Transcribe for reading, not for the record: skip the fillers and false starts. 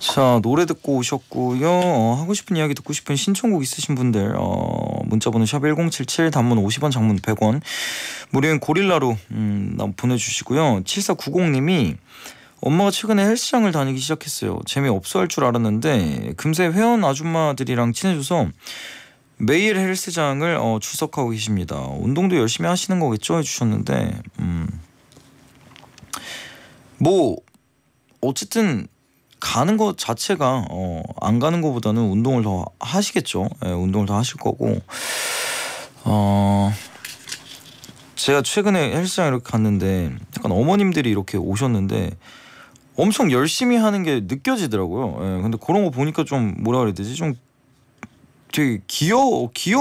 자, 노래 듣고 오셨고요. 하고 싶은 이야기 듣고 싶은 신청곡 있으신 분들 문자번호 샵 1077, 단문 50원, 장문 100원, 무료인 고릴라로 보내주시고요. 7490님이 엄마가 최근에 헬스장을 다니기 시작했어요. 재미없어 할 줄 알았는데 금세 회원 아줌마들이랑 친해져서 매일 헬스장을 출석하고 계십니다. 운동도 열심히 하시는 거겠죠? 해주셨는데 뭐 어쨌든 가는 것 자체가 안 가는 것보다는 운동을 더 하시겠죠. 운동을 더 하실 거고, 제가 최근에 헬스장 이렇게 갔는데 약간 어머님들이 이렇게 오셨는데 엄청 열심히 하는 게 느껴지더라고요. 근데 그런 거 보니까 좀 뭐라 그래야 되지? 좀 되게 귀여워